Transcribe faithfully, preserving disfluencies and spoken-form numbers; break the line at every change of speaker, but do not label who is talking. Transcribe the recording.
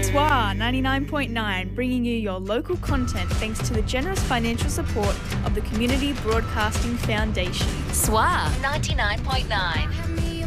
S W A ninety-nine point nine, bringing you your local content thanks to the generous financial support of the Community Broadcasting Foundation.
S W A ninety-nine point nine.